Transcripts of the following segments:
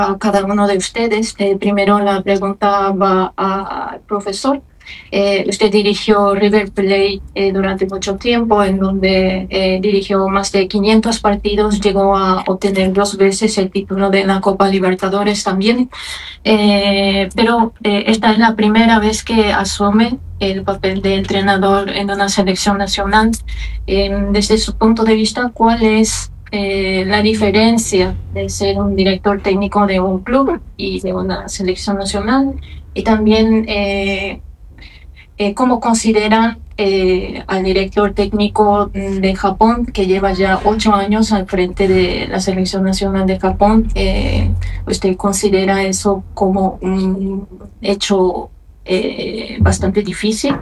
a cada uno de ustedes. Primero la pregunta va al profesor. Usted dirigió River Plate durante mucho tiempo, en donde dirigió más de 500 partidos, llegó a obtener 2 veces el título de la Copa Libertadores también. Pero esta es la primera vez que asume el papel de entrenador en una selección nacional. Desde su punto de vista, ¿cuál es la diferencia de ser un director técnico de un club y de una selección nacional? Y también, ¿cómo consideran al director técnico de Japón, que lleva ya 8 años al frente de la selección nacional de Japón? ¿Usted considera eso como un hecho bastante difícil?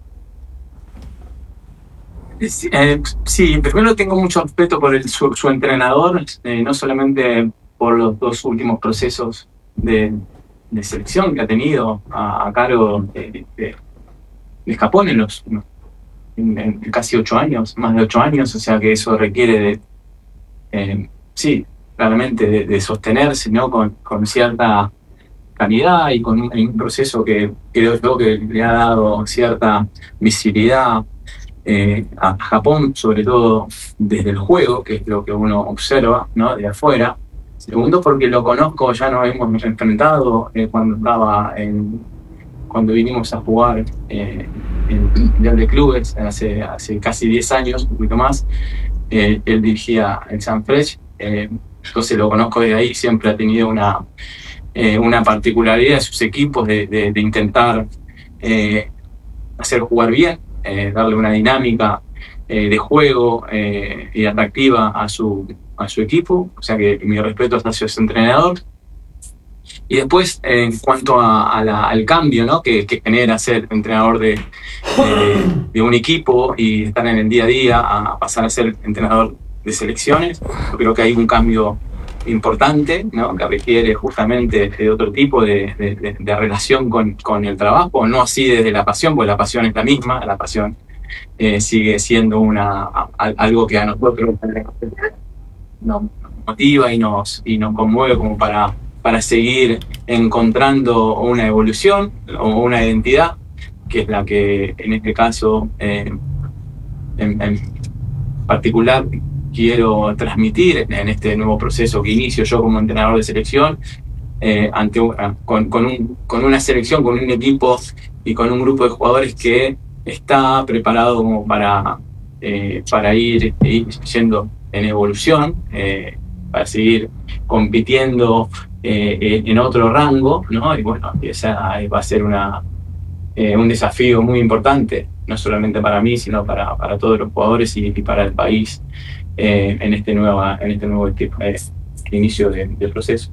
Sí, primero tengo mucho respeto por su entrenador, no solamente por los 2 últimos procesos de selección que ha tenido a cargo de Japón en casi 8 años, más de 8 años, o sea que eso requiere sí, claramente de sostenerse, ¿no? Con cierta calidad y con un proceso que creo yo que le ha dado cierta visibilidad a Japón, sobre todo desde el juego, que es lo que uno observa, ¿no? De afuera. Segundo, porque lo conozco, ya nos hemos enfrentado cuando vinimos a jugar en el Mundial de Clubes hace casi 10 años, un poquito más. Él dirigía el Sanfrecce, entonces lo conozco de ahí. Siempre ha tenido una particularidad de sus equipos de intentar hacer jugar bien, darle una dinámica de juego y atractiva a su equipo. O sea que mi respeto hacia ese entrenador. Y después, en cuanto al cambio, ¿no? que genera ser entrenador de un equipo y estar en el día a día a pasar a ser entrenador de selecciones, yo creo que hay un cambio importante, ¿no? Que requiere justamente de otro tipo de relación con el trabajo, no así desde la pasión, porque la pasión es la misma, la pasión sigue siendo algo que a nosotros nos motiva y nos conmueve como para seguir encontrando una evolución o una identidad, que es la que en este caso en particular quiero transmitir en este nuevo proceso que inicio yo como entrenador de selección, con una selección, con un equipo y con un grupo de jugadores que está preparado como para ir yendo en evolución, para seguir compitiendo en otro rango, ¿no? Y bueno, esa va a ser un desafío muy importante, no solamente para mí, sino para todos los jugadores y para el país en este nuevo inicio de proceso.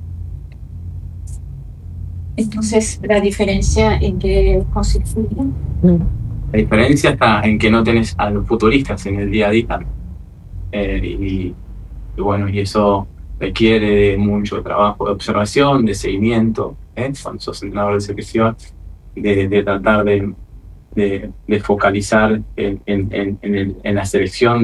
Entonces, ¿la diferencia en qué consiste? La diferencia está en que no tenés a los futuristas en el día a día. Y bueno, y eso requiere de mucho trabajo de observación, de seguimiento, cuando sos entrenador de selección, de tratar de focalizar en la selección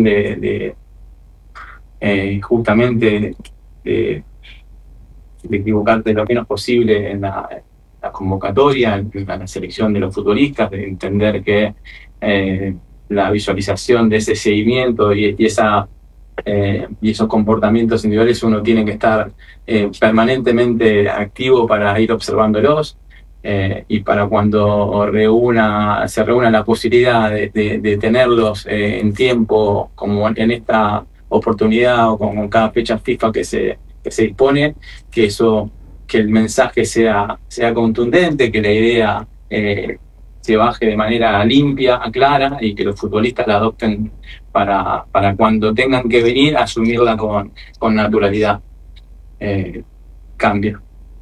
justamente de equivocarte lo menos posible en la convocatoria, en la selección de los futbolistas, de entender que la visualización de ese seguimiento y esos comportamientos individuales uno tiene que estar permanentemente activo para ir observándolos, y para cuando se reúna la posibilidad de tenerlos en tiempo, como en esta oportunidad o como en cada fecha FIFA que se dispone, que el mensaje sea contundente, que la idea se baje de manera limpia, clara, y que los futbolistas la adopten para cuando tengan que venir a asumirla con naturalidad. Cambia.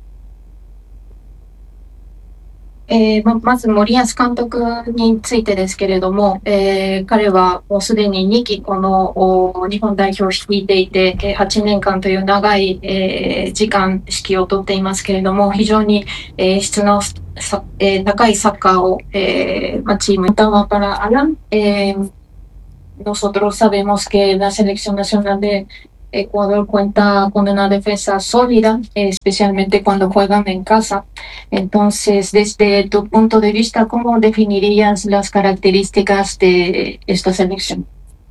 まず森保監督についてですけれども、彼はもうすでに2期この日本代表を率いていて、8年間という長い、時間指揮を執っていますけれども、非常に、質の高いサッカーを、チームpara Alan. Nosotros sabemos que la selección nacional de Ecuador cuenta con una defensa sólida, especialmente cuando juegan en casa. Entonces, desde tu punto de vista, ¿cómo definirías las características de esta selección?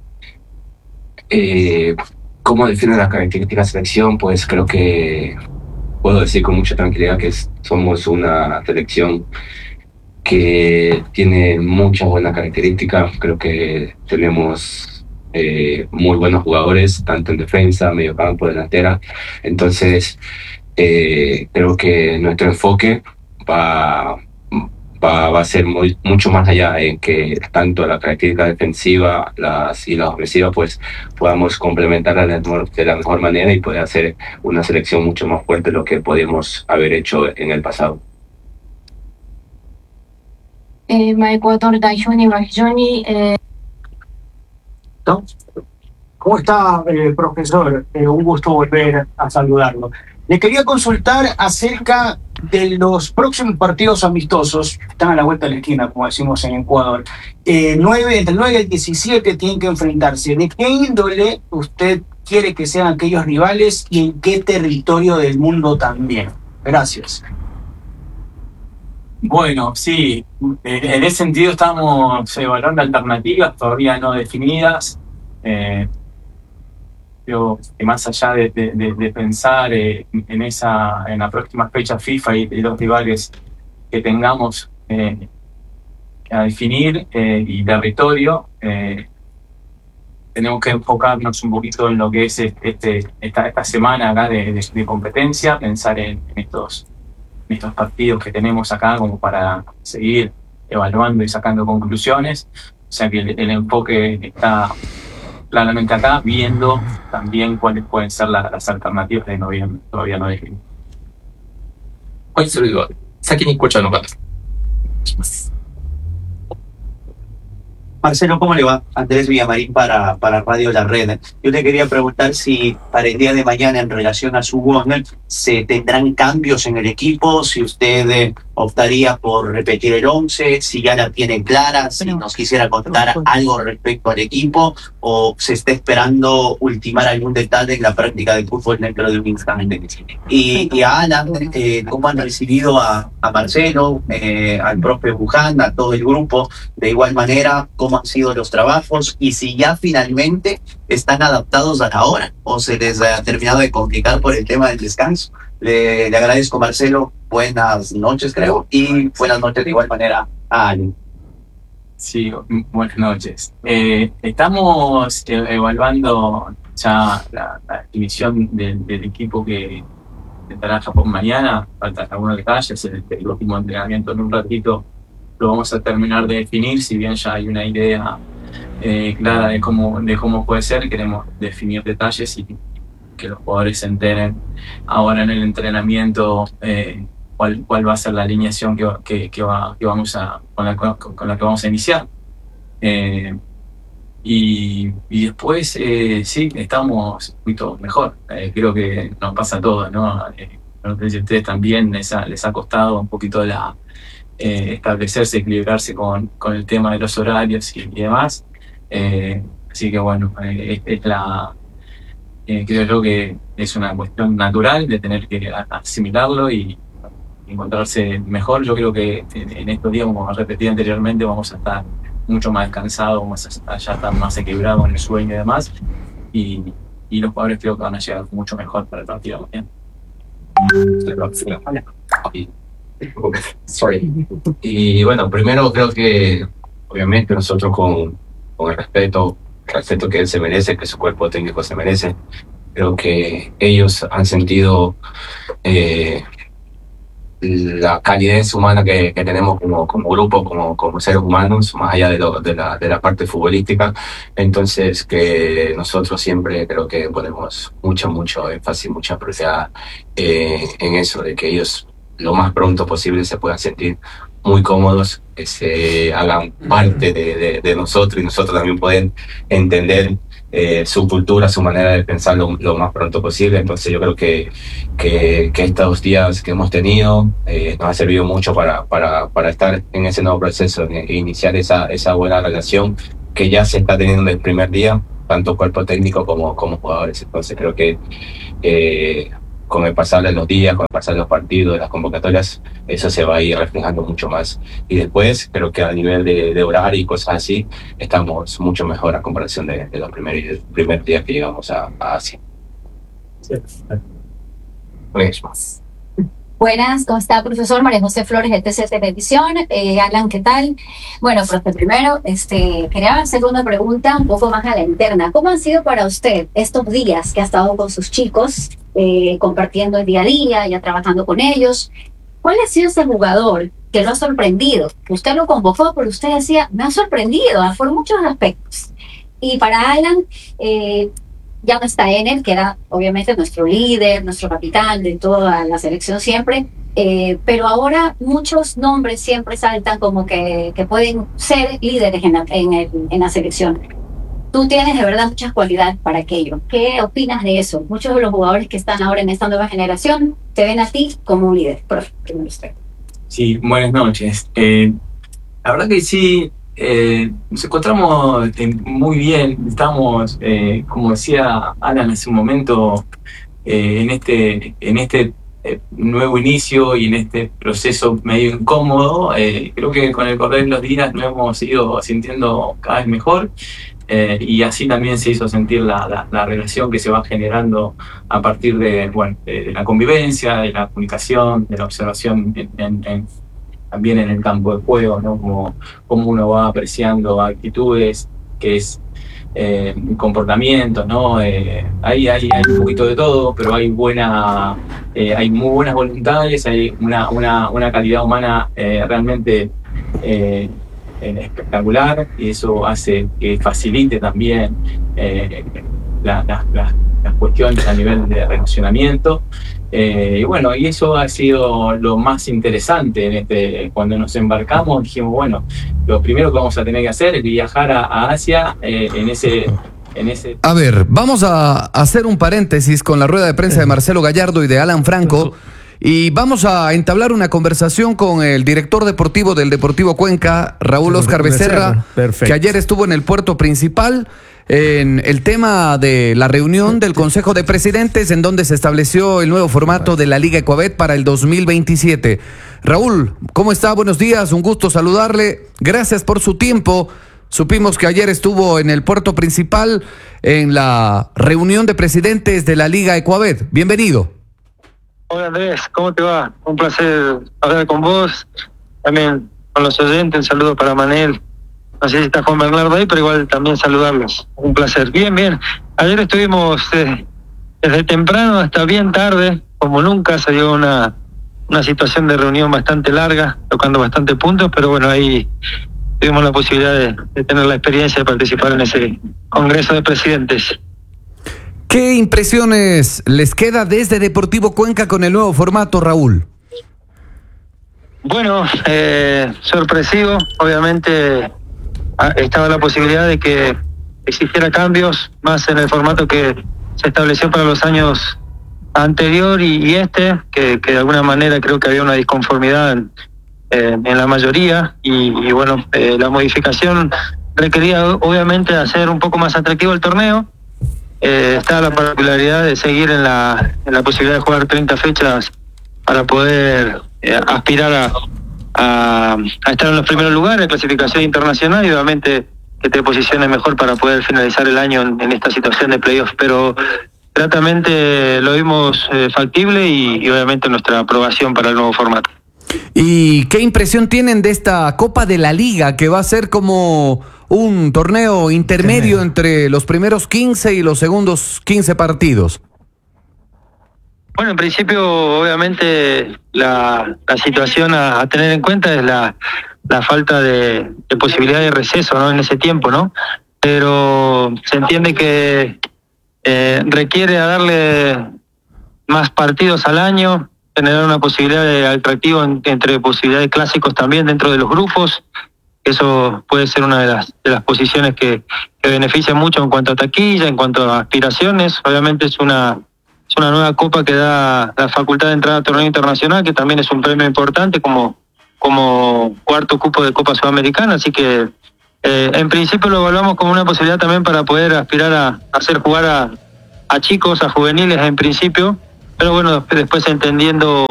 Eh, ¿Cómo defino las características de selección? Pues creo que puedo decir con mucha tranquilidad que somos una selección que tiene muchas buenas características. Creo que tenemos muy buenos jugadores, tanto en defensa, mediocampo, delantera. Entonces, creo que nuestro enfoque va, va a ser mucho más allá en que tanto la característica defensiva y la ofensiva pues podamos complementarla de la mejor manera y poder hacer una selección mucho más fuerte de lo que podíamos haber hecho en el pasado. Ecuador Daihoni Mahjoni, ¿No? ¿Cómo está, profesor? Un gusto volver a saludarlo. Le quería consultar acerca de los próximos partidos amistosos. Están a la vuelta de la esquina, como decimos en Ecuador. Entre el 9 y el 17 tienen que enfrentarse. ¿De qué índole usted quiere que sean aquellos rivales y en qué territorio del mundo también? Gracias. Bueno, sí, en ese sentido estamos evaluando alternativas todavía no definidas. Creo que más allá de pensar en la próxima fecha FIFA y los rivales que tengamos a definir y territorio, tenemos que enfocarnos un poquito en lo que es esta semana acá de competencia, pensar en estos partidos que tenemos acá como para seguir evaluando y sacando conclusiones. O sea que el enfoque está claramente acá, viendo también cuáles pueden ser las alternativas de noviembre. Todavía no definimos. はい、それでは先にこちらの方します。 Marcelo, ¿cómo le va? Andrés Villamarín para Radio La Red. Yo te quería preguntar si para el día de mañana en relación a su Wonder se tendrán cambios en el equipo, si usted optaría por repetir el 11, si ya la tiene clara, si nos quisiera contar algo respecto al equipo o se está esperando ultimar algún detalle en la práctica del fútbol dentro de un instante. Y a Alan, ¿cómo han recibido a Marcelo, al profe Buján, a todo el grupo? De igual manera, ¿cómo han sido los trabajos y si ya finalmente están adaptados a la hora o se les ha terminado de complicar por el tema del descanso? Le agradezco, Marcelo. Buenas noches, creo, y buenas noches de igual manera a Ali. Sí, buenas noches. Estamos evaluando ya la definición del equipo que estará en Japón mañana. Faltan algunos detalles, el último entrenamiento en un ratito lo vamos a terminar de definir. Si bien ya hay una idea clara de cómo puede ser, queremos definir detalles y que los jugadores se enteren ahora en el entrenamiento cuál va a ser la alineación con la que vamos a iniciar. Y después sí, estamos un poquito mejor. Creo que nos pasa a todos, ¿no? No sé si a ustedes también les ha costado un poquito establecerse, equilibrarse con el tema de los horarios y demás. Así que bueno, creo yo que es una cuestión natural de tener que asimilarlo y encontrarse mejor. Yo creo que en estos días, como repetí anteriormente, vamos a estar mucho más descansados, vamos a ya estar más equilibrados en el sueño y demás. Y los jugadores creo que van a llegar mucho mejor para el partido de mañana. Sorry. Y bueno, primero creo que obviamente nosotros con el respeto que él se merece, que su cuerpo técnico se merece, creo que ellos han sentido la calidez humana que tenemos como grupo, como seres humanos, más allá de la parte futbolística. Entonces que nosotros siempre creo que ponemos mucho énfasis, mucha prioridad en eso, de que ellos lo más pronto posible se puedan sentir muy cómodos, que se hagan parte de nosotros y nosotros también pueden entender su cultura, su manera de pensar lo más pronto posible. Entonces yo creo que estos días que hemos tenido nos ha servido mucho para estar en ese nuevo proceso e iniciar esa buena relación que ya se está teniendo desde el primer día. tanto cuerpo técnico como jugadores. Entonces creo que con el pasar de los días, con el pasar de los partidos, de las convocatorias, eso se va a ir reflejando mucho más. Y después creo que a nivel de horario y cosas así, estamos mucho mejor a comparación de los primeros días que llegamos a Asia. Buenas, ¿cómo está, profesor? María José Flores, de TC Televisión. Alan, ¿qué tal? Bueno, profe, primero, quería hacer una pregunta un poco más a la interna. ¿Cómo han sido para usted estos días que ha estado con sus chicos, compartiendo el día a día, ya trabajando con ellos? ¿Cuál ha sido ese jugador que lo ha sorprendido? Que usted lo convocó, pero usted decía, me ha sorprendido por muchos aspectos. Y para Alan, ya no está Enel, que era obviamente nuestro líder, nuestro capitán de toda la selección siempre, pero ahora muchos nombres siempre saltan como que pueden ser líderes en la selección. Tú tienes de verdad muchas cualidades para aquello. ¿Qué opinas de eso? Muchos de los jugadores que están ahora en esta nueva generación te ven a ti como un líder. Profe, primero usted. Sí, buenas noches. La verdad que sí. Nos encontramos muy bien, estamos, como decía Alan hace un momento, en este nuevo inicio y en este proceso medio incómodo. Creo que con el correr de los días nos hemos ido sintiendo cada vez mejor, y así también se hizo sentir la relación que se va generando a partir de la convivencia, de la comunicación, de la observación también en el campo de juego, ¿no? Como uno va apreciando actitudes, que es comportamientos, ¿no? Hay un poquito de todo, pero hay muy buenas voluntades, hay una calidad humana realmente espectacular, y eso hace que facilite también las cuestiones a nivel de relacionamiento. Y bueno, y eso ha sido lo más interesante cuando nos embarcamos. Dijimos, bueno, lo primero que vamos a tener que hacer es viajar a Asia en ese... A ver, vamos a hacer un paréntesis con la rueda de prensa de Marcelo Gallardo y de Alan Franco, y vamos a entablar una conversación con el director deportivo del Deportivo Cuenca, Raúl Oscar Becerra, que ayer estuvo en el puerto principal en el tema de la reunión del Consejo de Presidentes, en donde se estableció el nuevo formato de la Liga Ecuabet para el 2027. Raúl, ¿cómo está? Buenos días, un gusto saludarle. Gracias por su tiempo. Supimos que ayer estuvo en el puerto principal en la reunión de presidentes de la Liga Ecuabet. Bienvenido. Hola Andrés, ¿cómo te va? Un placer hablar con vos, también con los oyentes. Un saludo para Manel. No sé si está Juan Bernardo ahí, pero igual también saludarlos. Un placer. Bien, bien. Ayer estuvimos desde temprano hasta bien tarde. Como nunca, se dio una situación de reunión bastante larga, tocando bastante puntos, pero bueno, ahí tuvimos la posibilidad de tener la experiencia de participar en ese Congreso de Presidentes. ¿Qué impresiones les queda desde Deportivo Cuenca con el nuevo formato, Raúl? Bueno, sorpresivo. Obviamente estaba la posibilidad de que existiera cambios más en el formato que se estableció para los años anterior y que de alguna manera creo que había una disconformidad en la mayoría, y bueno, la modificación requería obviamente hacer un poco más atractivo el torneo. Está la particularidad de seguir en la posibilidad de jugar 30 fechas para poder aspirar a estar en los primeros lugares de clasificación internacional, y obviamente que te posiciones mejor para poder finalizar el año en esta situación de playoff. Pero gratamente lo vimos factible y obviamente nuestra aprobación para el nuevo formato. ¿Y qué impresión tienen de esta Copa de la Liga, que va a ser como un torneo intermedio entre los primeros 15 y los segundos 15 partidos? Bueno, en principio, obviamente, la situación a tener en cuenta es la falta de posibilidad de receso, ¿no? En ese tiempo, ¿no? Pero se entiende que requiere darle más partidos al año, generar una posibilidad de atractivo entre posibilidades de clásicos también dentro de los grupos. Eso puede ser una de las posiciones que beneficia mucho en cuanto a taquilla, en cuanto a aspiraciones. Obviamente es una nueva copa que da la facultad de entrada a torneo internacional, que también es un premio importante como cuarto cupo de Copa Sudamericana. Así que En principio lo evaluamos como una posibilidad también para poder aspirar a hacer jugar a chicos, a juveniles en principio, pero bueno, después entendiendo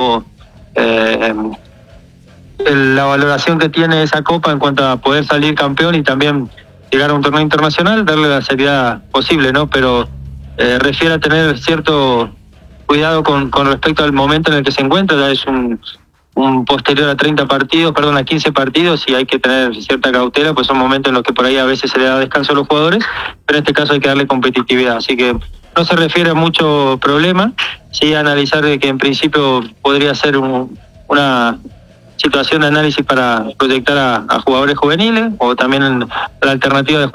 la valoración que tiene esa copa en cuanto a poder salir campeón y también llegar a un torneo internacional, darle la seriedad posible, ¿no? Pero refiere a tener cierto cuidado con respecto al momento en el que se encuentra. Ya es un posterior a 15 partidos, y hay que tener cierta cautela, pues son momentos en los que por ahí a veces se le da descanso a los jugadores, pero en este caso hay que darle competitividad, así que no se refiere a mucho problema. Sí, analizar de que en principio podría ser una situación de análisis para proyectar a jugadores juveniles, o también la alternativa de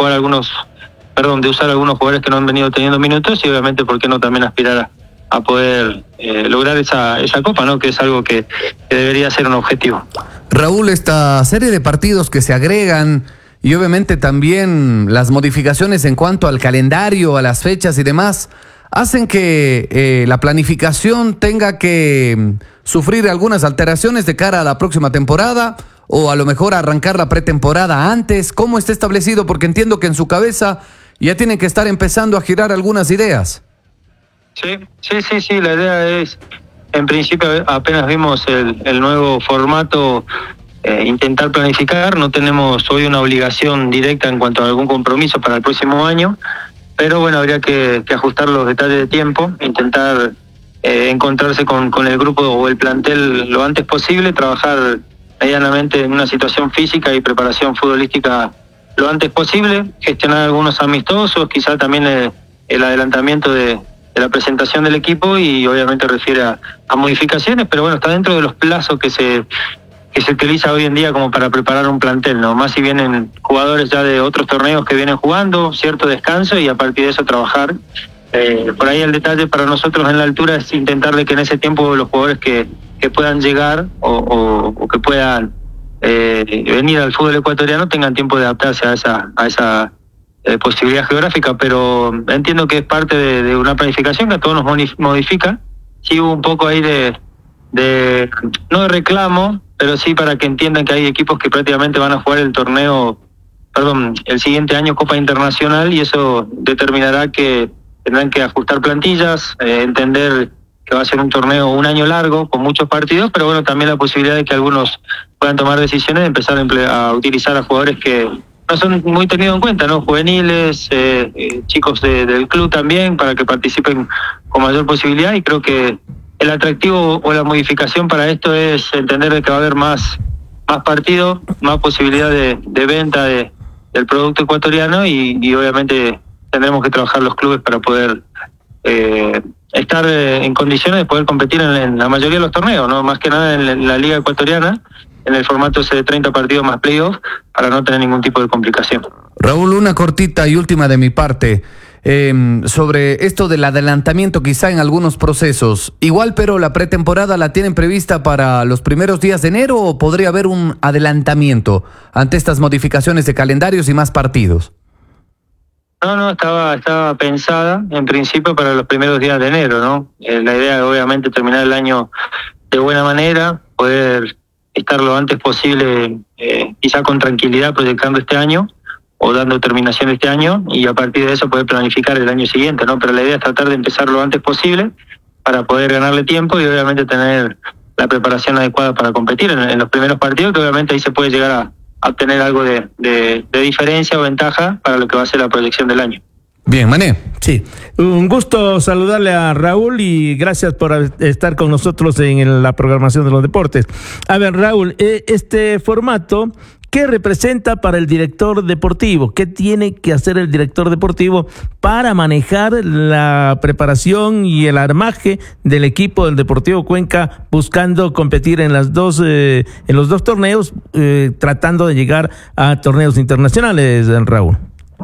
de usar algunos jugadores que no han venido teniendo minutos, y obviamente por qué no también aspirar a poder lograr esa copa, ¿no? Que es algo que debería ser un objetivo. Raúl, esta serie de partidos que se agregan y obviamente también las modificaciones en cuanto al calendario, a las fechas y demás, hacen que la planificación tenga que sufrir algunas alteraciones de cara a la próxima temporada, o a lo mejor arrancar la pretemporada antes. ¿Cómo está establecido? Porque entiendo que en su cabeza ya tienen que estar empezando a girar algunas ideas. Sí, la idea es, en principio apenas vimos el nuevo formato, intentar planificar. No tenemos hoy una obligación directa en cuanto a algún compromiso para el próximo año, pero bueno, habría que ajustar los detalles de tiempo, intentar encontrarse con el grupo o el plantel lo antes posible, trabajar medianamente en una situación física y preparación futbolística lo antes posible, gestionar algunos amistosos, quizá también el adelantamiento de la presentación del equipo, y obviamente refiere a modificaciones, pero bueno, está dentro de los plazos que se utiliza hoy en día como para preparar un plantel, ¿no? Más si vienen jugadores ya de otros torneos que vienen jugando, cierto descanso, y a partir de eso trabajar. Por ahí el detalle para nosotros en la altura es intentar de que en ese tiempo los jugadores que puedan llegar o que puedan venir al fútbol ecuatoriano tengan tiempo de adaptarse a esa posibilidad geográfica, pero entiendo que es parte de una planificación que a todos nos modifica. Sí hubo un poco ahí no de reclamo, pero sí para que entiendan que hay equipos que prácticamente van a jugar el siguiente año Copa Internacional, y eso determinará que tendrán que ajustar plantillas, entender que va a ser un torneo un año largo, con muchos partidos, pero bueno, también la posibilidad de que algunos puedan tomar decisiones de empezar a utilizar a jugadores que no son muy tenidos en cuenta, ¿no? Juveniles, chicos del club también, para que participen con mayor posibilidad, y creo que el atractivo o la modificación para esto es entender de que va a haber más partidos, más posibilidad de venta del producto ecuatoriano, y obviamente tendremos que trabajar los clubes para poder estar en condiciones de poder competir en la mayoría de los torneos, ¿no? Más que nada en la Liga Ecuatoriana, en el formato ese de 30 partidos más playoff, para no tener ningún tipo de complicación. Raúl, una cortita y última de mi parte, sobre esto del adelantamiento quizá en algunos procesos. Igual, pero la pretemporada la tienen prevista para los primeros días de enero, ¿o podría haber un adelantamiento ante estas modificaciones de calendarios y más partidos? No, estaba pensada en principio para los primeros días de enero, ¿no? La idea es obviamente terminar el año de buena manera, poder estar lo antes posible, quizá con tranquilidad proyectando este año o dando terminación este año, y a partir de eso poder planificar el año siguiente, ¿no? Pero la idea es tratar de empezar lo antes posible para poder ganarle tiempo y obviamente tener la preparación adecuada para competir en los primeros partidos, que obviamente ahí se puede llegar a obtener algo de diferencia o ventaja para lo que va a ser la proyección del año. Bien, Mané. Sí, un gusto saludarle a Raúl y gracias por estar con nosotros en la programación de los deportes. A ver, Raúl, este formato, ¿qué representa para el director deportivo? ¿Qué tiene que hacer el director deportivo para manejar la preparación y el armaje del equipo del Deportivo Cuenca, buscando competir en los dos torneos, tratando de llegar a torneos internacionales, Raúl?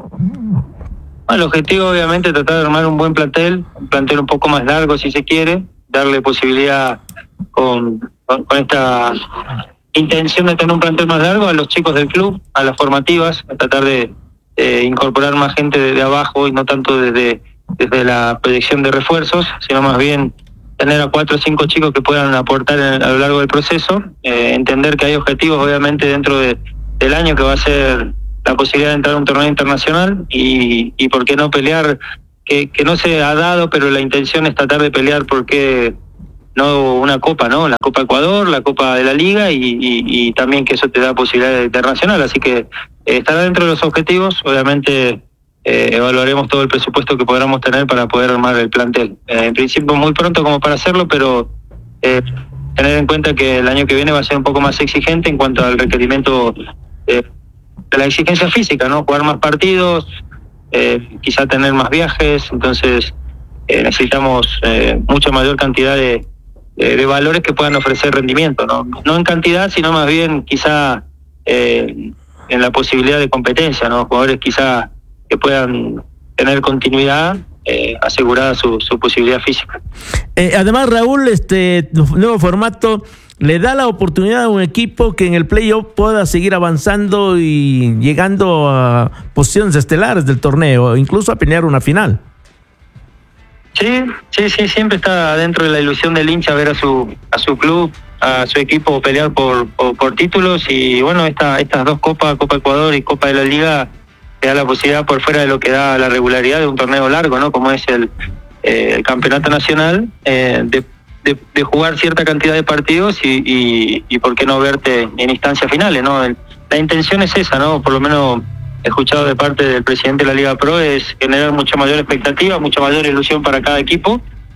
El objetivo obviamente es tratar de armar un buen plantel, un poco más largo si se quiere, darle posibilidad con esta intención de tener un plantel más largo a los chicos del club, a las formativas, a tratar de incorporar más gente de abajo y no tanto desde la proyección de refuerzos, sino más bien tener a 4 o 5 chicos que puedan aportar a lo largo del proceso, entender que hay objetivos obviamente dentro del año que va a ser la posibilidad de entrar a un torneo internacional y por qué no pelear, que no se ha dado, pero la intención es tratar de pelear porque no una copa, ¿no? La Copa Ecuador, la Copa de la Liga y también que eso te da posibilidad internacional, así que estará dentro de los objetivos. Obviamente evaluaremos todo el presupuesto que podamos tener para poder armar el plantel. En principio muy pronto como para hacerlo, pero tener en cuenta que el año que viene va a ser un poco más exigente en cuanto al requerimiento de la exigencia física, ¿no? Jugar más partidos, quizá tener más viajes, entonces necesitamos mucha mayor cantidad de valores que puedan ofrecer rendimiento, no en cantidad, sino más bien quizá en la posibilidad de competencia, ¿no? Jugadores quizá que puedan tener continuidad, asegurada su posibilidad física. Además, Raúl, este nuevo formato le da la oportunidad a un equipo que en el playoff pueda seguir avanzando y llegando a posiciones estelares del torneo, incluso a pelear una final. Sí, siempre está dentro de la ilusión del hincha ver a su club, a su equipo pelear por títulos, y bueno, estas dos copas, Copa Ecuador y Copa de la Liga, te da la posibilidad por fuera de lo que da la regularidad de un torneo largo, ¿no? Como es el campeonato nacional, de jugar cierta cantidad de partidos y por qué no verte en instancias finales, ¿no? La intención es esa, ¿no? Por lo menos he escuchado de parte del presidente de la Liga Pro, es generar mucha mayor expectativa, mucha mayor ilusión para cada equipo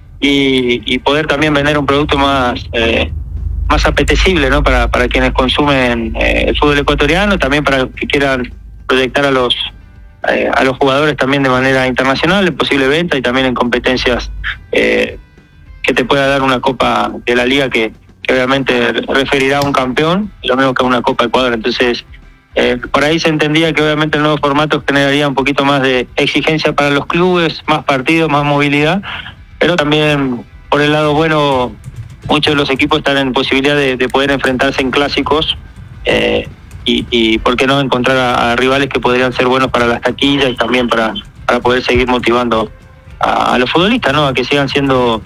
y poder también vender un producto más apetecible, ¿no? Para quienes consumen el fútbol ecuatoriano, también para los que quieran proyectar a los jugadores también de manera internacional, en posible venta y también en competencias que te pueda dar una Copa de la Liga que obviamente referirá a un campeón, lo mismo que a una Copa Ecuador. Entonces, por ahí se entendía que obviamente el nuevo formato generaría un poquito más de exigencia para los clubes, más partidos, más movilidad, pero también por el lado bueno, muchos de los equipos están en posibilidad de poder enfrentarse en clásicos y por qué no encontrar a rivales que podrían ser buenos para las taquillas y también para poder seguir motivando a los futbolistas, ¿no? A que sigan siendo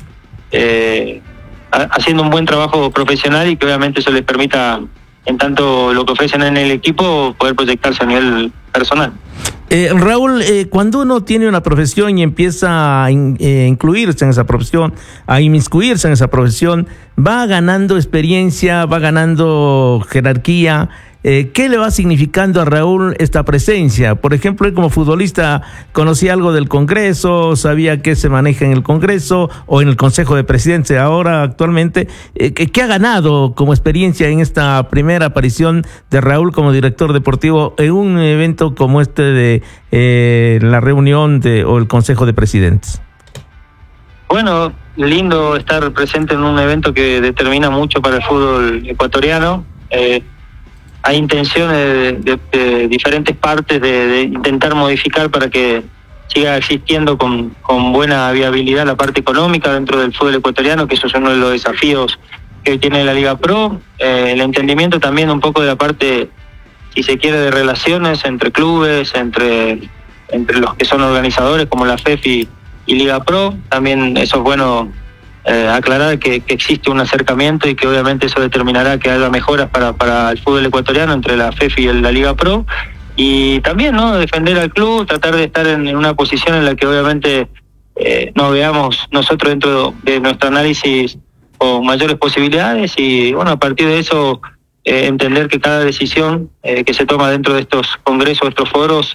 haciendo un buen trabajo profesional y que obviamente eso les permita, en tanto lo que ofrecen en el equipo, poder proyectarse a nivel personal. Raúl, cuando uno tiene una profesión y empieza a incluirse en esa profesión, a inmiscuirse en esa profesión, va ganando experiencia, va ganando jerarquía. ¿Qué le va significando a Raúl esta presencia? Por ejemplo, él como futbolista conocía algo del Congreso, sabía qué se maneja en el Congreso o en el Consejo de Presidentes. Ahora, actualmente, ¿qué ha ganado como experiencia en esta primera aparición de Raúl como director deportivo en un evento como este de la reunión o el Consejo de Presidentes? Bueno, lindo estar presente en un evento que determina mucho para el fútbol ecuatoriano. Hay intenciones de diferentes partes de intentar modificar para que siga existiendo con buena viabilidad la parte económica dentro del fútbol ecuatoriano, que eso es uno de los desafíos que tiene la Liga Pro. El entendimiento también un poco de la parte, si se quiere, de relaciones entre clubes, entre los que son organizadores como la FEFI y Liga Pro. También eso es bueno aclarar que existe un acercamiento y que obviamente eso determinará que haya mejoras para el fútbol ecuatoriano entre la FEFI y la Liga Pro, y también, ¿no?, defender al club, tratar de estar en una posición en la que obviamente nos veamos nosotros dentro de nuestro análisis con mayores posibilidades y bueno, a partir de eso entender que cada decisión que se toma dentro de estos congresos, estos foros,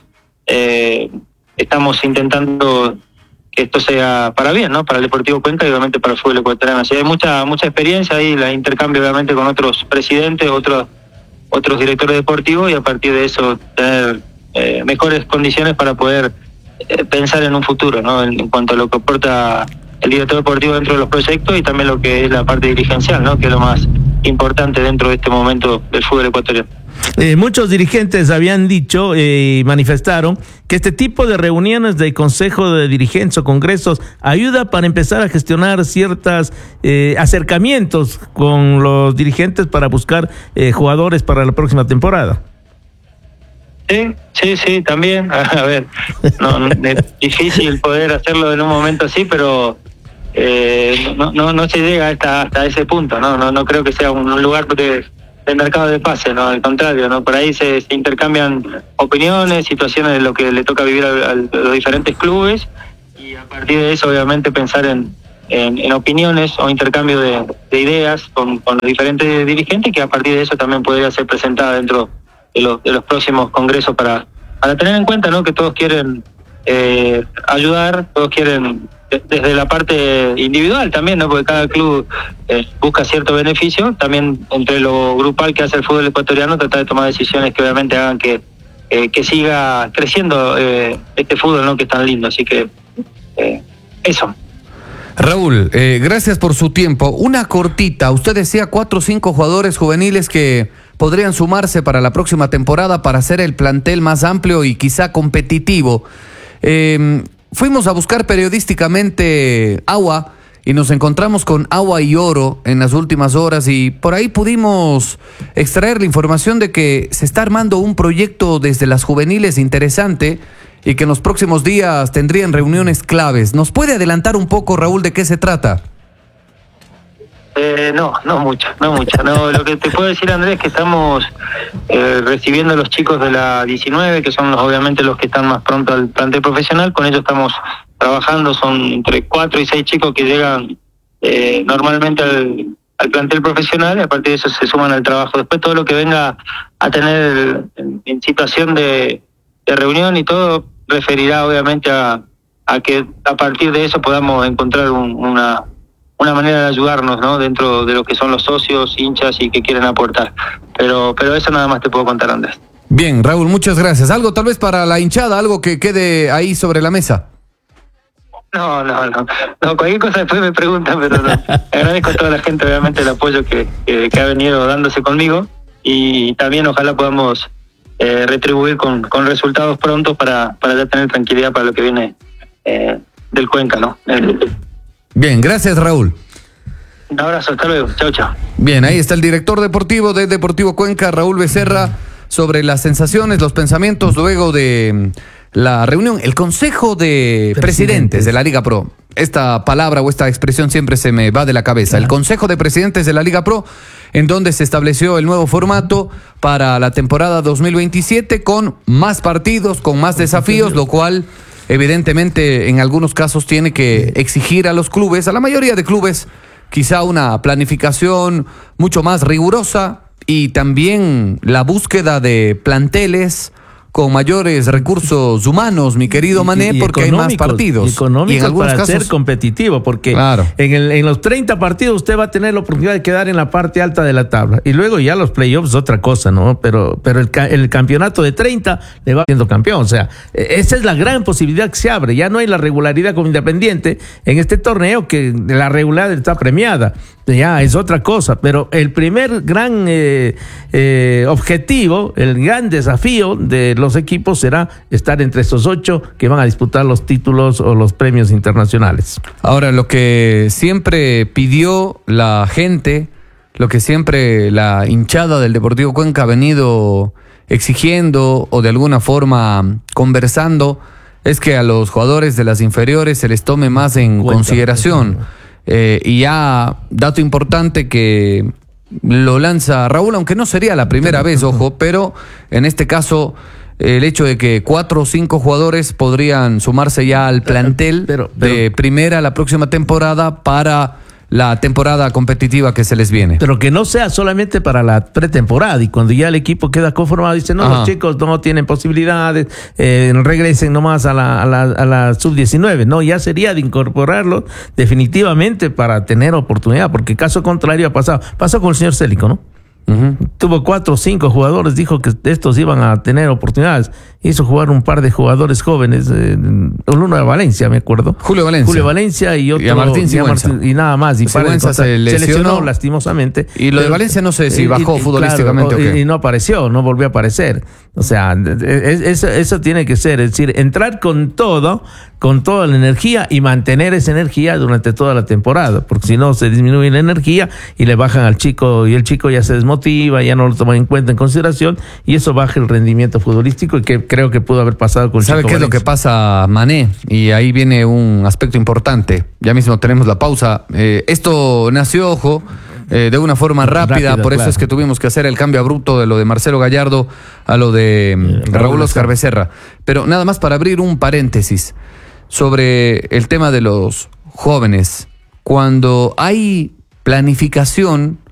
estamos intentando que esto sea para bien, ¿no? Para el Deportivo Cuenca y obviamente para el fútbol ecuatoriano. Así hay mucha experiencia ahí, la intercambio obviamente con otros presidentes, otros directores deportivos, y a partir de eso tener mejores condiciones para poder pensar en un futuro, ¿no? En cuanto a lo que aporta el director deportivo dentro de los proyectos y también lo que es la parte dirigencial, ¿no? Que es lo más importante dentro de este momento del fútbol ecuatoriano. Muchos dirigentes habían dicho y manifestaron que este tipo de reuniones de consejo de dirigentes o congresos ayuda para empezar a gestionar ciertos acercamientos con los dirigentes para buscar jugadores para la próxima temporada. Sí, también. A ver, no, es difícil poder hacerlo en un momento así, pero no se llega hasta ese punto, ¿no? No creo que sea un lugar del mercado de pases, ¿no? Al contrario, ¿no? Por ahí se intercambian opiniones, situaciones de lo que le toca vivir a los diferentes clubes, y a partir de eso obviamente pensar en opiniones o intercambio de ideas con los diferentes dirigentes, que a partir de eso también podría ser presentada dentro de los próximos congresos para tener en cuenta, ¿no? Que todos quieren ayudar, todos quieren desde la parte individual también, ¿no? Porque cada club busca cierto beneficio, también entre lo grupal que hace el fútbol ecuatoriano, tratar de tomar decisiones que obviamente hagan que siga creciendo este fútbol, ¿no? Que es tan lindo, así que eso. Raúl, gracias por su tiempo. Una cortita, usted decía 4 o 5 jugadores juveniles que podrían sumarse para la próxima temporada para hacer el plantel más amplio y quizá competitivo. Fuimos a buscar periodísticamente agua y nos encontramos con agua y oro en las últimas horas, y por ahí pudimos extraer la información de que se está armando un proyecto desde las juveniles interesante y que en los próximos días tendrían reuniones claves. ¿Nos puede adelantar un poco, Raúl, de qué se trata? No mucho. No, lo que te puedo decir, Andrés, es que estamos recibiendo a los chicos de la 19, que son obviamente los que están más pronto al plantel profesional. Con ellos estamos trabajando, son entre 4 y 6 chicos que llegan normalmente al plantel profesional, y a partir de eso se suman al trabajo. Después todo lo que venga a tener en situación de reunión y todo, referirá obviamente a que a partir de eso podamos encontrar una manera de ayudarnos, ¿no? Dentro de lo que son los socios, hinchas y que quieren aportar. Pero eso nada más te puedo contar, Andrés. Bien, Raúl, muchas gracias. ¿Algo tal vez para la hinchada, algo que quede ahí sobre la mesa? No, cualquier cosa después me preguntan, pero no. Agradezco a toda la gente, obviamente, el apoyo que ha venido dándose conmigo, y también ojalá podamos retribuir con resultados prontos para ya tener tranquilidad para lo que viene del Cuenca, ¿no? Bien, gracias, Raúl. Un abrazo, hasta luego. Chao. Bien, ahí está el director deportivo de Deportivo Cuenca, Raúl Becerra, sobre las sensaciones, los pensamientos luego de la reunión, el Consejo de Presidentes de la Liga Pro. Esta palabra o esta expresión siempre se me va de la cabeza. El Consejo de Presidentes de la Liga Pro, en donde se estableció el nuevo formato para la temporada 2027 con más partidos, con más desafíos, lo cual evidentemente en algunos casos tiene que exigir a los clubes, a la mayoría de clubes, quizá una planificación mucho más rigurosa y también la búsqueda de planteles con mayores recursos humanos, mi querido Mané, porque hay más partidos. Económicos y en algunos para casos ser competitivo, porque claro, en los 30 partidos usted va a tener la oportunidad de quedar en la parte alta de la tabla. Y luego ya los playoffs es otra cosa, ¿no? Pero el campeonato de 30 le va siendo campeón. O sea, esa es la gran posibilidad que se abre. Ya no hay la regularidad como Independiente en este torneo, que la regularidad está premiada. Ya es otra cosa. Pero el primer gran objetivo, el gran desafío de los equipos será estar entre esos 8 que van a disputar los títulos o los premios internacionales. Ahora, lo que siempre pidió la gente, lo que siempre la hinchada del Deportivo Cuenca ha venido exigiendo o de alguna forma conversando, es que a los jugadores de las inferiores se les tome más en consideración. Y ya, dato importante que lo lanza Raúl, aunque no sería la primera vez, ojo, pero en este caso el hecho de que 4 o 5 jugadores podrían sumarse ya al plantel de primera la próxima temporada para la temporada competitiva que se les viene. Pero que no sea solamente para la pretemporada, y cuando ya el equipo queda conformado, dicen, no, los chicos no tienen posibilidades, regresen nomás a la sub-19. No, ya sería de incorporarlos definitivamente para tener oportunidad, porque caso contrario pasó con el señor Célico, ¿no? Tuvo 4 o 5 jugadores, dijo que estos iban a tener oportunidades, hizo jugar un par de jugadores jóvenes, uno de Valencia, me acuerdo, Julio Valencia y otro, y a Martín Sigüenza, y nada más, y Sigüenza se lesionó lastimosamente, y lo de Valencia no sé si bajó futbolísticamente, claro, y no apareció, no volvió a aparecer. O sea, eso tiene que ser, es decir, entrar con toda la energía y mantener esa energía durante toda la temporada, porque si no se disminuye la energía y le bajan al chico, y el chico ya se desmotiva, ya no lo toman en cuenta, en consideración, y eso baja el rendimiento futbolístico, y que creo que pudo haber pasado con el chico. ¿Sabe qué Valencia? es lo que pasa, Mané? Y ahí viene un aspecto importante. Ya mismo tenemos la pausa. Esto nació, ojo, de una forma rápida, por eso claro. es que tuvimos que hacer el cambio abrupto de lo de Marcelo Gallardo a lo de Raúl Oscar Becerra. Pero nada más para abrir un paréntesis sobre el tema de los jóvenes. Cuando hay planificación